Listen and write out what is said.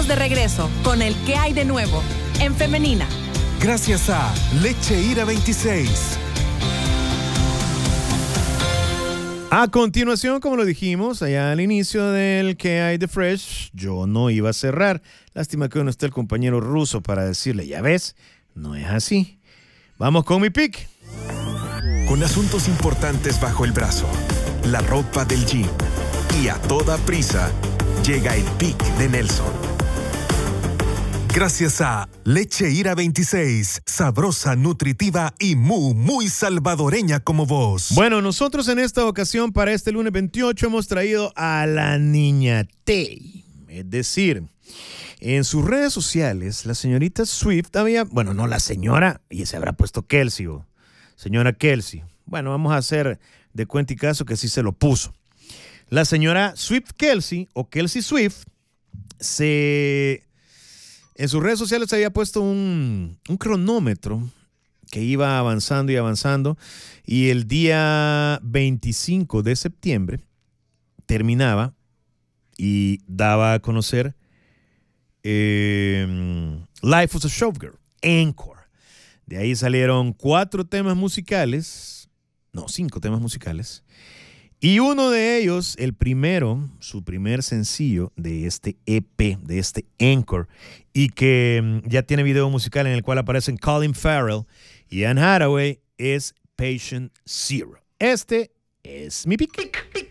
Estamos de regreso con el ¿Qué hay de nuevo? En Femenina. Gracias a Leche Ira 26. A continuación, como lo dijimos allá al inicio del ¿Qué hay de Fresh? Yo no iba a cerrar. Lástima que no esté el compañero ruso para decirle, ya ves, no es así. Vamos con mi pick. Con asuntos importantes bajo el brazo, la ropa del gym y a toda prisa, llega el pick de Nelson. Gracias a Leche Ira 26, sabrosa, nutritiva y muy salvadoreña como vos. Bueno, nosotros en esta ocasión para este lunes 28 hemos traído a la niña Tay. Es decir, en sus redes sociales, la señorita Swift había, bueno, no la señora, y se habrá puesto Kelsey o señora Kelsey. Bueno, vamos a hacer de cuenta y caso que sí se lo puso. La señora Swift Kelsey o Kelsey Swift en sus redes sociales había puesto un cronómetro que iba avanzando y avanzando, y el día 25 de septiembre terminaba y daba a conocer Life as a Showgirl, Encore. De ahí salieron 5 temas musicales, y uno de ellos, el primero, su primer sencillo de este EP, de este Encore, y que ya tiene video musical en el cual aparecen Colin Farrell y Anne Hathaway, es Patient Zero. Este es mi pick.